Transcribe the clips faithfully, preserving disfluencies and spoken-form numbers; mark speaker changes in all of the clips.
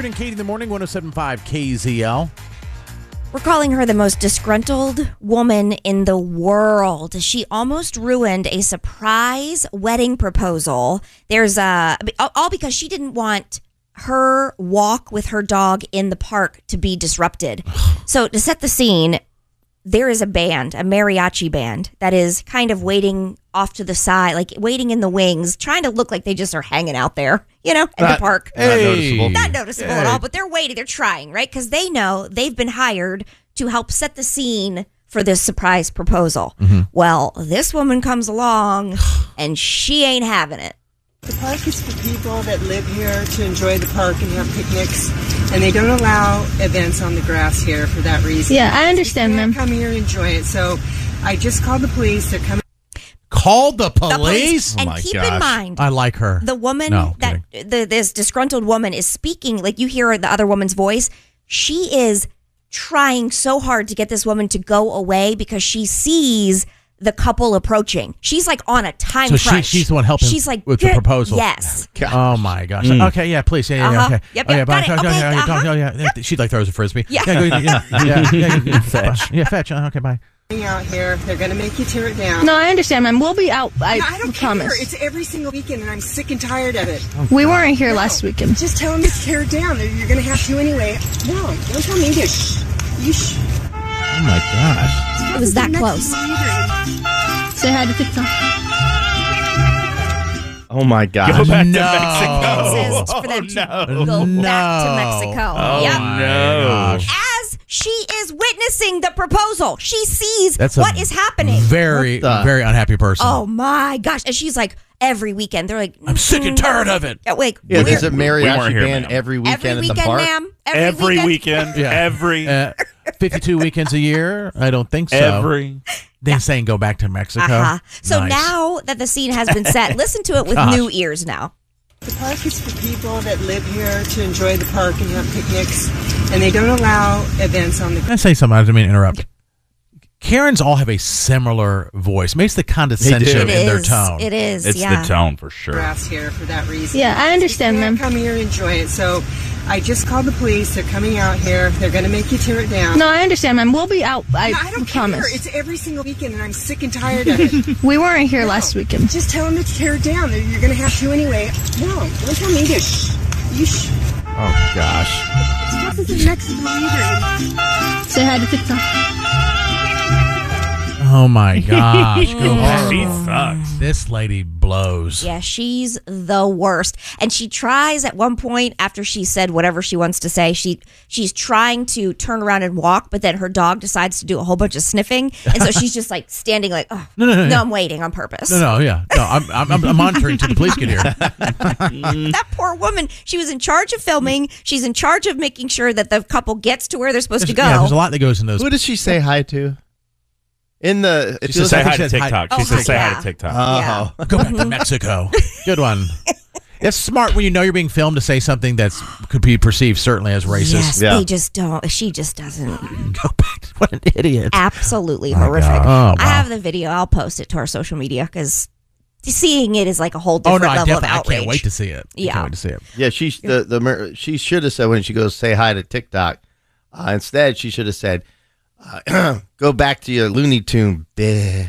Speaker 1: Kieran and Katie in the morning, one oh seven point five K Z L.
Speaker 2: We're calling her the most disgruntled woman in the world. She almost ruined a surprise wedding proposal. There's a, all because she didn't want her walk with her dog in the park to be disrupted. So to set the scene, there is a band, a mariachi band, that is kind of waiting off to the side, like waiting in the wings, trying to look like they just are hanging out there, you know, at
Speaker 1: Not-
Speaker 2: the park.
Speaker 1: Hey.
Speaker 3: Not noticeable.
Speaker 2: Not noticeable
Speaker 1: Hey.
Speaker 2: at all, but they're waiting. They're trying, right? Because they know they've been hired to help set the scene for this surprise proposal.
Speaker 1: Mm-hmm.
Speaker 2: Well, this woman comes along and she ain't having it.
Speaker 4: The park is for people that live here to enjoy the park and have picnics, and they don't allow events on the grass here for that reason.
Speaker 5: Yeah, I understand,
Speaker 4: You can't
Speaker 5: ma'am.
Speaker 4: come here and enjoy it. So I just called the police. They're coming.
Speaker 1: Called the
Speaker 2: The
Speaker 1: police?
Speaker 2: and
Speaker 3: my
Speaker 2: keep in
Speaker 3: gosh.
Speaker 2: mind,
Speaker 1: I like her.
Speaker 2: the woman
Speaker 1: No,
Speaker 2: that the, this disgruntled woman is speaking, like you hear the other woman's voice, she is trying so hard to get this woman to go away because she sees the couple approaching. She's like on a time
Speaker 1: So she-
Speaker 2: crunch.
Speaker 1: she's the one helping
Speaker 2: She's like
Speaker 1: with the
Speaker 2: "Get-"
Speaker 1: proposal.
Speaker 2: Yes.
Speaker 1: Oh my gosh. Okay, yeah, please. Yeah, yeah, yeah,
Speaker 2: Uh-huh.
Speaker 1: okay.
Speaker 2: Yep,
Speaker 1: oh, yeah,
Speaker 2: yep,
Speaker 1: bye.
Speaker 2: got it.
Speaker 1: Okay,
Speaker 2: Okay,
Speaker 1: yeah, yeah,
Speaker 2: uh-huh.
Speaker 1: yeah, yeah, yeah. She like throws a frisbee.
Speaker 2: Yeah.
Speaker 1: Yeah, go, yeah, yeah, yeah, yeah, yeah. Fetch. Yeah, fetch. Uh, Okay, bye.
Speaker 4: out here. They're going to make you tear it down.
Speaker 5: No, I understand, ma'am. We'll be out. I,
Speaker 4: No, I don't
Speaker 5: promise.
Speaker 4: care. It's every single weekend, and I'm sick and tired of it.
Speaker 5: We weren't here last
Speaker 4: No,
Speaker 5: weekend.
Speaker 4: Just tell them to tear it down. You're going to have to anyway. No, don't tell me to. Shh. You shh.
Speaker 3: Oh my gosh.
Speaker 2: It was that
Speaker 4: Next
Speaker 2: close.
Speaker 4: leader.
Speaker 5: Say hi to TikTok.
Speaker 3: Oh my gosh.
Speaker 6: Go back
Speaker 1: No.
Speaker 6: to Mexico.
Speaker 2: Says for them to
Speaker 6: no.
Speaker 2: go
Speaker 1: No.
Speaker 2: back to Mexico.
Speaker 6: Oh,
Speaker 2: Yep.
Speaker 6: no.
Speaker 1: gosh.
Speaker 2: As she is witnessing the proposal, she sees
Speaker 1: That's a
Speaker 2: what is happening.
Speaker 1: Very,
Speaker 3: What the-
Speaker 1: very unhappy person.
Speaker 2: Oh my gosh! And she's like every weekend. They're like,
Speaker 1: I'm sick and tired of it.
Speaker 2: Yeah, wait,
Speaker 3: Yeah,
Speaker 2: we're-
Speaker 3: there's a mariachi
Speaker 6: weren't here,
Speaker 3: band
Speaker 6: ma'am.
Speaker 3: every weekend
Speaker 2: every
Speaker 3: at the
Speaker 2: weekend,
Speaker 3: park.
Speaker 2: ma'am.
Speaker 6: Every weekend.
Speaker 1: Yeah.
Speaker 6: Every.
Speaker 1: Uh, fifty-two weekends a year? I don't think so.
Speaker 6: every.
Speaker 1: They're saying go back to Mexico.
Speaker 2: Uh-huh. So
Speaker 1: Nice.
Speaker 2: now that the scene has been set, listen to it with
Speaker 1: Gosh.
Speaker 2: new ears now.
Speaker 4: The park is for people that live here to enjoy the park and have picnics, and they don't allow events on the
Speaker 1: Can I say something? I didn't mean to interrupt. Karens all have a similar voice. Maybe it's the condescension
Speaker 2: It
Speaker 1: in their
Speaker 2: is.
Speaker 1: tone.
Speaker 2: It is.
Speaker 6: It's
Speaker 2: yeah.
Speaker 6: the tone for sure.
Speaker 4: grass here for that reason.
Speaker 5: Yeah, I understand,
Speaker 4: You can't
Speaker 5: ma'am.
Speaker 4: come here and enjoy it. So I just called the police. They're coming out here. They're going to make you tear it down.
Speaker 5: No, I understand, ma'am. We'll be out. I,
Speaker 4: No, I don't
Speaker 5: promise.
Speaker 4: care. It's every single weekend, and I'm sick and tired of it.
Speaker 5: We weren't here
Speaker 4: No,
Speaker 5: last weekend.
Speaker 4: Just tell them to tear it down. You're going to have to anyway. No, don't tell me to. Shh. You shh.
Speaker 3: Oh gosh.
Speaker 4: This is next leader.
Speaker 5: Say hi to TikTok.
Speaker 1: Oh my gosh. Go back.
Speaker 6: She sucks.
Speaker 1: This lady blows.
Speaker 2: Yeah, she's the worst. And she tries at one point after she said whatever she wants to say, she she's trying to turn around and walk, but then her dog decides to do a whole bunch of sniffing. And so she's just like standing like, oh,
Speaker 1: No, no, no, no.
Speaker 2: I'm waiting on purpose.
Speaker 1: No, no, yeah. No, I'm, I'm, I'm- I'm monitoring till the police get here.
Speaker 2: That poor woman, she was in charge of filming. She's in charge of making sure that the couple gets to where they're supposed to go.
Speaker 1: Yeah, there's a lot that goes in those.
Speaker 3: Who does she say hi to? In the it
Speaker 1: She
Speaker 3: feels
Speaker 6: Say
Speaker 1: says-
Speaker 3: like-
Speaker 6: hi to
Speaker 1: says hi-
Speaker 6: TikTok.
Speaker 2: Oh,
Speaker 6: She says
Speaker 2: hi,
Speaker 6: say hi
Speaker 2: yeah.
Speaker 6: to TikTok.
Speaker 3: Oh.
Speaker 2: Yeah.
Speaker 1: Go back to Mexico. Good one. It's smart when you know you're being filmed to say something that's could be perceived certainly as racist.
Speaker 2: Yes,
Speaker 3: Yeah.
Speaker 2: they just don't. She just doesn't.
Speaker 1: Go back. To, what an idiot.
Speaker 2: Absolutely
Speaker 1: My
Speaker 2: horrific.
Speaker 1: God. Oh,
Speaker 2: I
Speaker 1: wow.
Speaker 2: have the video. I'll post it to our social media because seeing it is like a whole
Speaker 1: Oh
Speaker 2: different
Speaker 1: no, I
Speaker 2: level of
Speaker 1: definitely I
Speaker 2: outrage.
Speaker 1: can't wait to see it. I
Speaker 2: Yeah.
Speaker 1: can't wait to see it.
Speaker 3: Yeah, she the the mer- she should have said when she goes say hi to TikTok. Uh, instead, she should have said, uh, "Go back to your Looney Tune." Bleh.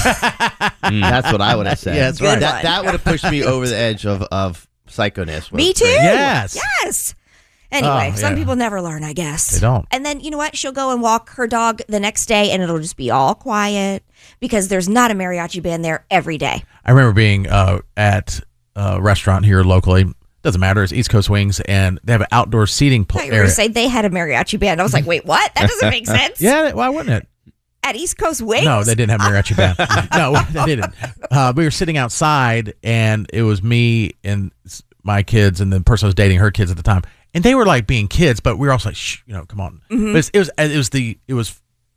Speaker 3: That's what I would have said.
Speaker 1: Yeah, that's
Speaker 2: Good right.
Speaker 3: That
Speaker 2: one.
Speaker 3: that would have pushed me over the edge of of psychoness.
Speaker 2: Me too.
Speaker 1: Yes.
Speaker 2: Yes. Anyway,
Speaker 1: Oh,
Speaker 2: some
Speaker 1: yeah.
Speaker 2: people never learn, I guess.
Speaker 1: They don't.
Speaker 2: And then, you know what? She'll go and walk her dog the next day and it'll just be all quiet because there's not a mariachi band there every day.
Speaker 1: I remember being uh, at a restaurant here locally. Doesn't matter. It's East Coast Wings, and they have an outdoor seating
Speaker 2: I
Speaker 1: pl-
Speaker 2: thought you were going
Speaker 1: area.
Speaker 2: to say they had a mariachi band. I was like, wait, what? That doesn't make sense.
Speaker 1: Yeah, why wouldn't it?
Speaker 2: At East Coast Wings?
Speaker 1: No, they didn't have mariachi band. No, they didn't. Uh, we were sitting outside, and it was me and s- my kids, and the person I was dating her kids at the time, and they were like being kids, but we were also like, shh, you know, come on.
Speaker 2: Mm-hmm.
Speaker 1: But it's, it was it was the it was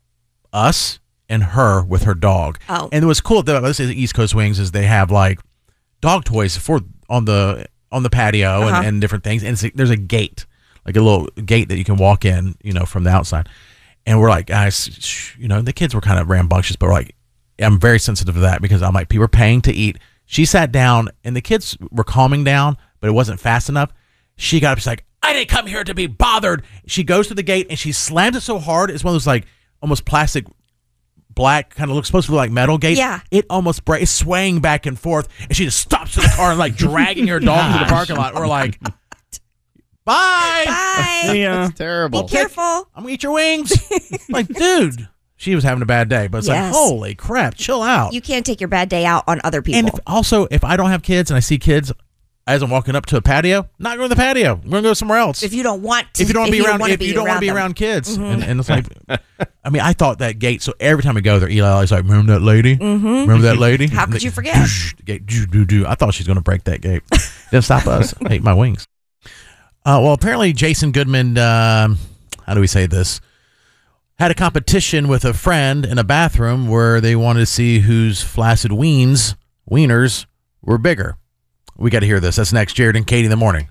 Speaker 1: us and her with her dog.
Speaker 2: Oh.
Speaker 1: And what's cool about this is East Coast Wings is they have like dog toys for on the on the patio
Speaker 2: Uh-huh.
Speaker 1: and, and different things, and it's, there's a gate, like a little gate that you can walk in, you know, from the outside. And we're like, guys, shh, you know, the kids were kind of rambunctious, but we're like, I'm very sensitive to that because I'm like, people are paying to eat. She sat down, and the kids were calming down, but it wasn't fast enough. She got up, she's like, I didn't come here to be bothered. She goes to the gate and she slams it so hard. It's one of those like almost plastic black kind of looks supposed to be like metal gate.
Speaker 2: Yeah.
Speaker 1: It almost breaks, it's swaying back and forth, and she just stops in the car and like dragging her dog into the parking lot. We're like, bye.
Speaker 2: Bye.
Speaker 6: Yeah.
Speaker 3: It's terrible.
Speaker 2: Be careful.
Speaker 1: I'm gonna eat your wings. Like, dude, she was having a bad day, but it's
Speaker 2: Yes.
Speaker 1: like, holy crap, chill out.
Speaker 2: You can't take your bad day out on other people.
Speaker 1: And if, also, if I don't have kids and I see kids as I'm walking up to a patio, not going to the patio. I'm going to go somewhere else.
Speaker 2: if you don't want to,
Speaker 1: if you don't want to be around,
Speaker 2: wanna
Speaker 1: if you don't want to be
Speaker 2: them.
Speaker 1: around kids, and, and it's like, I mean, I thought that gate. So every time I go there, Eli's like, "Remember that lady? Mm-hmm. Remember that lady?
Speaker 2: How
Speaker 1: And
Speaker 2: could
Speaker 1: the-
Speaker 2: you forget?
Speaker 1: The gate, doo, doo, doo. I thought she was going to break that gate. Didn't stop us. I ate my wings. Uh, well, apparently Jason Goodman. Um, how do we say this? Had a competition with a friend in a bathroom where they wanted to see whose flaccid weens, wieners, were bigger. We got to hear this. That's next. Jared and Katie in the morning.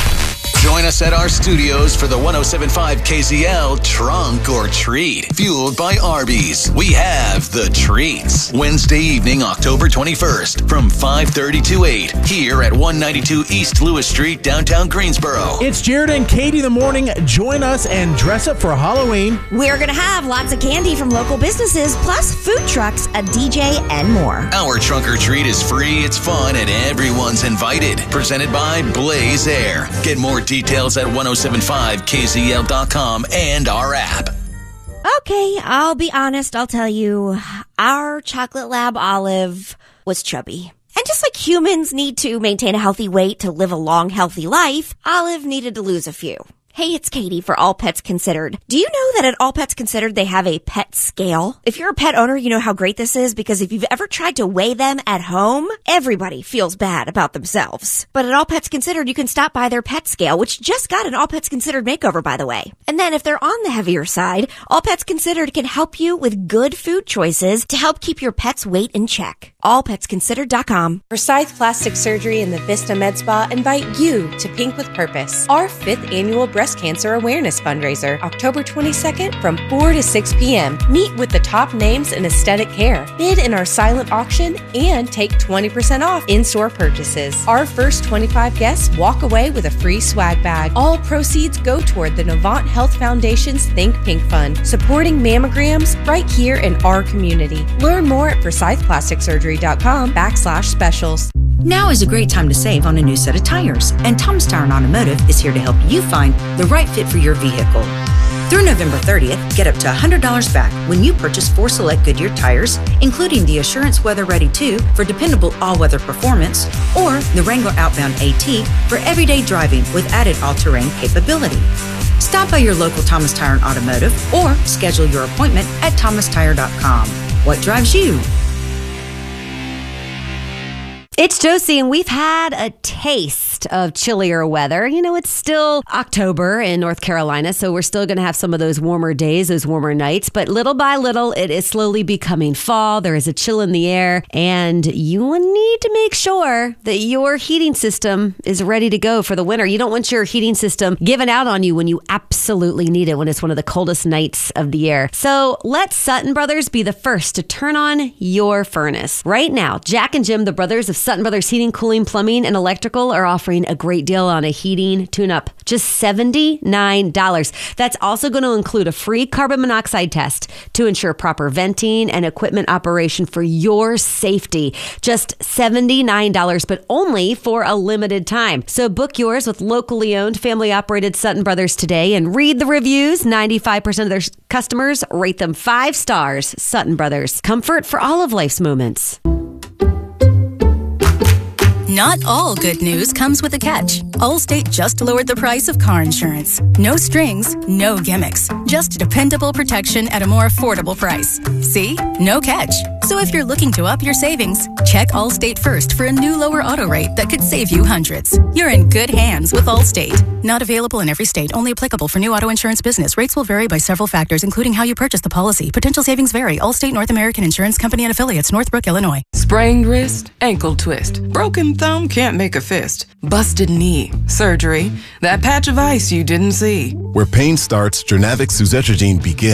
Speaker 7: Join us at our studios for the one oh seven point five K Z L Trunk or Treat, fueled by Arby's. We have the treats. Wednesday evening, October twenty-first, from five thirty to eight, here at one ninety-two East Lewis Street, downtown Greensboro.
Speaker 1: It's Jared and Katie in the morning. Join us and dress up for Halloween.
Speaker 2: We're going to have lots of candy from local businesses, plus food trucks, a D J, and more.
Speaker 7: Our Trunk or Treat is free, it's fun, and everyone's invited. Presented by Blaze Air. Get more details at ten seventy-five K Z L dot com and our app.
Speaker 2: Okay, I'll be honest. I'll tell you, our chocolate lab Olive was chubby. And just like humans need to maintain a healthy weight to live a long, healthy life, Olive needed to lose a few. Hey, it's Katie for All Pets Considered. Do you know that at All Pets Considered, they have a pet scale? If you're a pet owner, you know how great this is, because if you've ever tried to weigh them at home, everybody feels bad about themselves. But at All Pets Considered, you can stop by their pet scale, which just got an All Pets Considered makeover, by the way. And then if they're on the heavier side, All Pets Considered can help you with good food choices to help keep your pet's weight in check. all pets considered dot com.
Speaker 8: Forsyth Plastic Surgery and the Vista Med Spa invite you to Pink with Purpose, our fifth annual breast cancer awareness fundraiser, October twenty-second from four to six p.m. Meet with the top names in aesthetic care, bid in our silent auction, and take twenty percent off in-store purchases. Our first twenty-five guests walk away with a free swag bag. All proceeds go toward the Novant Health Foundation's Think Pink Fund, supporting mammograms right here in our community. Learn more at forsyth plastic surgery dot com backslash specials.
Speaker 9: Now is a great time to save on a new set of tires, and Thomas Tire and Automotive is here to help you find the right fit for your vehicle. Through November thirtieth, get up to one hundred dollars back when you purchase four select Goodyear tires, including the Assurance Weather Ready two for dependable all-weather performance, or the Wrangler Outbound AT for everyday driving with added all-terrain capability. Stop by your local Thomas Tire and Automotive or schedule your appointment at thomas tire dot com. What drives you?
Speaker 10: It's Josie, and we've had a taste of chillier weather. You know, it's still October in North Carolina, so we're still going to have some of those warmer days, those warmer nights. But little by little, it is slowly becoming fall. There is a chill in the air, and you need to make sure that your heating system is ready to go for the winter. You don't want your heating system given out on you when you absolutely need it, when it's one of the coldest nights of the year. So let Sutton Brothers be the first to turn on your furnace. Right now, Jack and Jim, the brothers of Sutton Brothers Heating, Cooling, Plumbing, and Electrical, are offering a great deal on a heating tune-up. Just seventy-nine dollars. That's also going to include a free carbon monoxide test to ensure proper venting and equipment operation for your safety. Just seventy-nine dollars, but only for a limited time. So book yours with locally owned, family-operated Sutton Brothers today and read the reviews. ninety-five percent of their customers rate them five stars. Sutton Brothers. Comfort for all of life's moments.
Speaker 11: Not all good news comes with a catch. Allstate just lowered the price of car insurance. No strings, no gimmicks. Just dependable protection at a more affordable price. See? No catch. So if you're looking to up your savings, check Allstate first for a new lower auto rate that could save you hundreds. You're in good hands with Allstate. Not available in every state. Only applicable for new auto insurance business. Rates will vary by several factors, including how you purchase the policy. Potential savings vary. Allstate North American Insurance Company and Affiliates, Northbrook, Illinois.
Speaker 12: Sprained wrist, ankle twist, broken thumb can't make a fist, busted knee, surgery, that patch of ice you didn't see.
Speaker 13: Where pain starts, Jernavix Suzetrigine begins.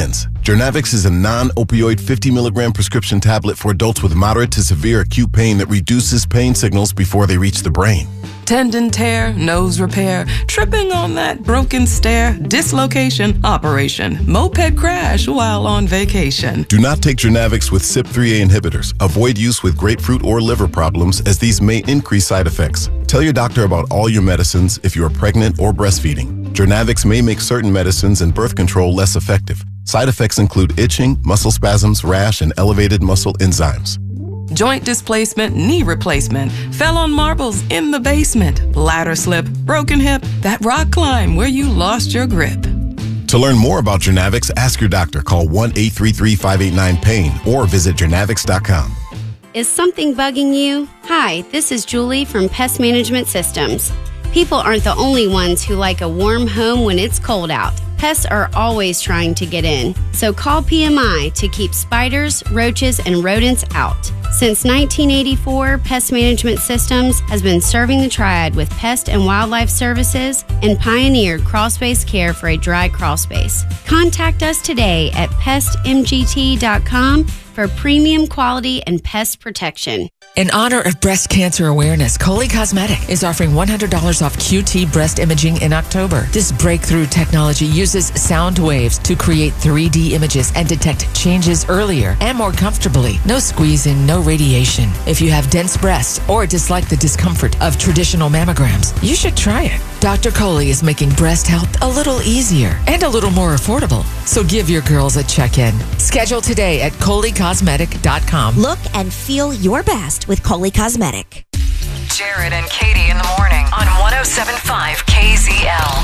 Speaker 13: Journavx is a non-opioid fifty milligram prescription tablet for adults with moderate to severe acute pain that reduces pain signals before they reach the brain.
Speaker 12: Tendon tear, nose repair, tripping on that broken stair, dislocation, operation, moped crash while on vacation.
Speaker 13: Do not take Journavx with C Y P three A inhibitors. Avoid use with grapefruit or liver problems as these may increase side effects. Tell your doctor about all your medicines if you are pregnant or breastfeeding. Journavx may make certain medicines and birth control less effective. Side effects include itching, muscle spasms, rash, and elevated muscle enzymes.
Speaker 12: Joint displacement, knee replacement, fell on marbles in the basement, ladder slip, broken hip, that rock climb where you lost your grip.
Speaker 13: To learn more about Journavx, ask your doctor. Call one eight three three, five eight nine, pain or visit journavx dot com.
Speaker 14: Is something bugging you? Hi, this is Julie from Pest Management Systems. People aren't the only ones who like a warm home when it's cold out. Pests are always trying to get in, so call P M I to keep spiders, roaches, and rodents out. Since nineteen eighty-four, Pest Management Systems has been serving the Triad with pest and wildlife services and pioneered crawl-space care for a dry crawl space. Contact us today at pest m g t dot com for premium quality and pest protection.
Speaker 15: In honor of Breast Cancer Awareness, Coley Cosmetic is offering one hundred dollars off Q T breast imaging in October. This breakthrough technology uses sound waves to create three D images and detect changes earlier and more comfortably. No squeezing, no radiation. If you have dense breasts or dislike the discomfort of traditional mammograms, you should try it. Doctor Coley is making breast health a little easier and a little more affordable. So give your girls a check-in. Schedule today at coley cosmetic dot com.
Speaker 2: Look and feel your best with Coley Cosmetic.
Speaker 16: Jared and Katie in the morning on one oh seven point five K Z L.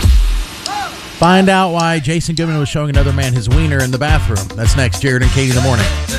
Speaker 1: Find out why Jason Goodman was showing another man his wiener in the bathroom. That's next, Jared and Katie in the morning.